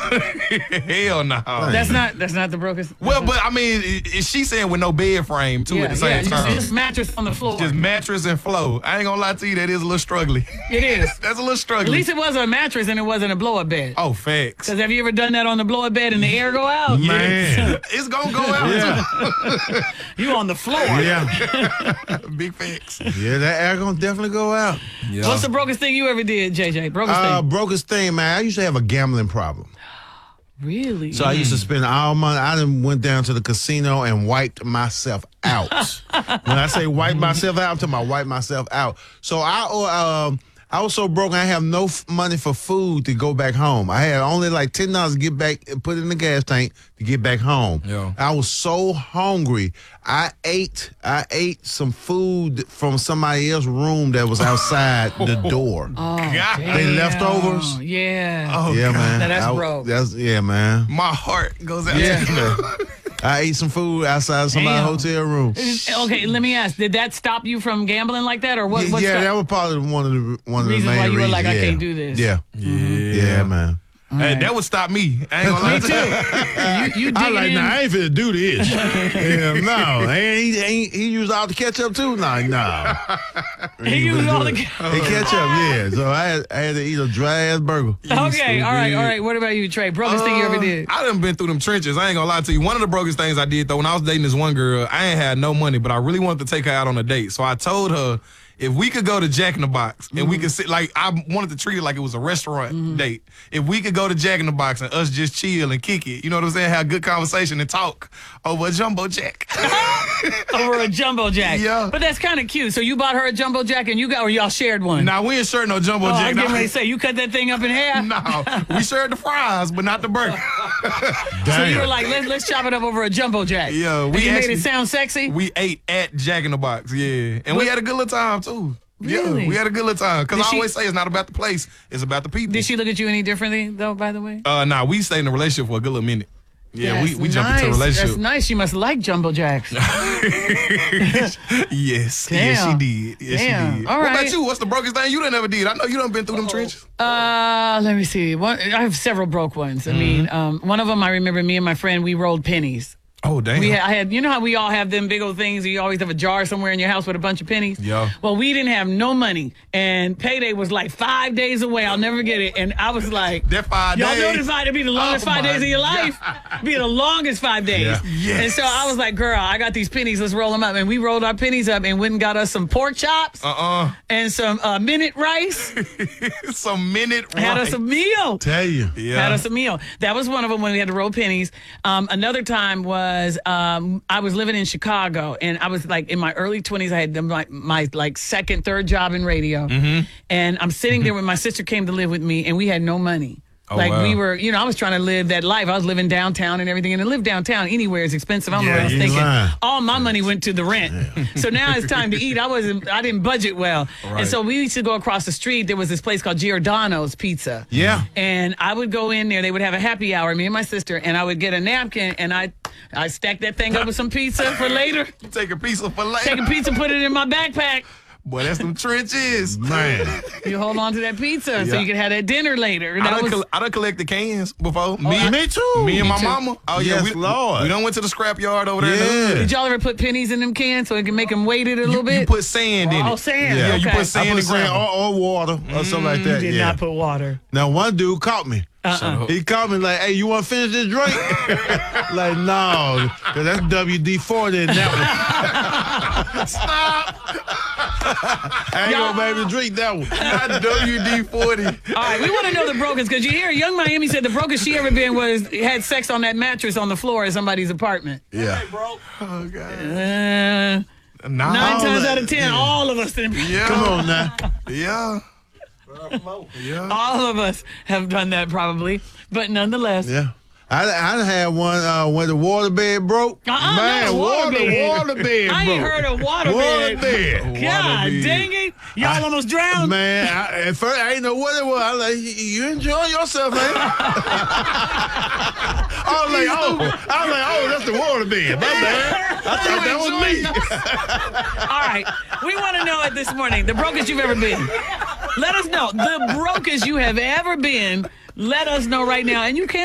Hell no. That's not the brokest. Well, but I mean, she's saying with no bed frame too at the same time. Just mattress on the floor. Just mattress and flow. I ain't gonna lie to you, that is a little struggling. It is. That's a little struggling. At least it was a mattress and it wasn't a blow-up bed. Oh, facts. Because have you ever done that on the blow-up bed and the air go out? Man. It's gonna go out too. You on the floor. Yeah. Big facts. Yeah, that air gonna definitely go out. Yeah. What's the brokest thing you ever did, JJ? Brokest thing? Brokest thing, man. I used to have a gambling problem. Really? So I used to spend all money. I done went down to the casino and wiped myself out. When I say wipe myself out, I'm talking about wipe myself out. So I was so broke, I have no money for food to go back home. I had only like $10 to get back, put in the gas tank to get back home. Yeah. I was so hungry. I ate some food from somebody else's room that was outside the door. Oh, God. damn. They leftovers. Yeah. Oh, Yeah, God. man. Now that's broke. Yeah, man. My heart goes out Yeah, to you. man. I ate some food outside somebody's hotel room. Okay, let me ask. Did that stop you from gambling like that, or what? Yeah, that was probably one of the reasons main why you were reasons. like, I yeah. can't do this. Yeah, yeah, man. Hey, that would stop me. I ain't gonna lie Me to you. You I dig like, in. nah, I ain't finna do this. Yeah, no, he used all the ketchup too. Nah. He used all the. He ketchup, yeah. So I had to eat a dry ass burger. Okay, all right. What about you, Trey? Brokest thing you ever did? I done been through them trenches. I ain't gonna lie to you. One of the brokest things I did though, when I was dating this one girl, I ain't had no money, but I really wanted to take her out on a date. So I told her if we could go to Jack in the Box and we could sit, like I wanted to treat it like it was a restaurant date. If we could go to Jack in the Box and us just chill and kick it, you know what I'm saying? Have good conversation and talk over a jumbo jack. Over a jumbo jack. Yeah. But that's kind of cute. So you bought her a jumbo jack and or y'all shared one? Now we ain't sharing no jumbo I jack. was getting ready to say, you cut that thing up in half? No, we shared the fries, but not the burger. So you were like, let's chop it up over a jumbo jack. Yeah, And we you made actually- it sound sexy? We ate at Jack in the Box, yeah. And we had a good little time, too. Really? Yeah, we had a good little time. Because Did I she- always say it's not about the place, it's about the people. Did she look at you any differently, though, by the way? Nah, we stayed in a relationship for a good little minute. Yeah, That's we jumped into a nice. relationship. That's nice. She must like jumbo jacks. Yes. Yes, she Damn. did. Yes, Damn. she did. All What right. about you? What's the brokest thing you done ever did? I know you done been through them trenches. Let me see. I have several broke ones. I mean, one of them, I remember me and my friend, we rolled pennies. Oh, damn. I had, you know how we all have them big old things? You always have a jar somewhere in your house with a bunch of pennies? Yeah. Well, we didn't have no money, and payday was like 5 days away. I'll never get it. And I was like, That 5 y'all days. know this it'd be the longest 5 days of your life. Be the longest 5 days. Yeah. Yes. And so I was like, girl, I got these pennies. Let's roll them up. And we rolled our pennies up and went and got us some pork chops and some minute rice. Some minute Had rice. us a meal. Tell you. Yeah. Had us a meal. That was one of them when we had to roll pennies. Another time was I was living in Chicago, and I was like in my early 20s. I had my like second, third job in radio, and I'm sitting there when my sister came to live with me, and we had no money. wow. We were, I was trying to live that life. I was living downtown and everything, and to live downtown anywhere is expensive. I don't know what I was you ain't thinking. lying. All my money went to the rent. So now it's time to eat. I didn't budget well, Right. and so we used to go across the street. There was this place called Giordano's Pizza. Yeah. And I would go in there. They would have a happy hour, me and my sister, and I would get a napkin, and I stack that thing up with some pizza for later. Take a piece of filet. Take a pizza, put it in my backpack. Boy, that's them trenches. Man. You hold on to that pizza so Yeah. you can have that dinner later. I That done, was, I done collected cans before. Me too. Me and my too. mama. Oh, yeah. Yes, Lord. We done went to the scrap yard over there. in the Yeah. hood. did y'all ever put pennies in them cans so it can make them weighted a little bit? You put sand in it. Oh, sand. Yeah, you okay. put sand I in put the sand ground. or water or something like that. Did yeah. not put water. Now one dude caught me. He called me like, "Hey, you want to finish this drink?" Like, no, 'cause that's WD-40 in that one. Stop. I ain't gonna be able to drink that one. Not WD-40. All right, we want to know the brokest because you hear Young Miami said the brokest she ever been had sex on that mattress on the floor in somebody's apartment. Yeah. Oh, God. 9 Nah. times out of 10, all of us. Yeah. Come on now. Yeah. Yeah. All of us have done that probably, but nonetheless. Yeah. I had one when the waterbed broke. Not a waterbed I ain't broke. heard of waterbed. Waterbed. God Waterbed. dang it. Y'all almost drowned. Man, at first I didn't know what it was. I was like, you enjoying yourself, man? I was like, oh, that's the waterbed. My bad. I thought that was me. All right. We want to know it this morning. The brokest you've ever been. Let us know. The brokest you have ever been. Let us know right now. And you can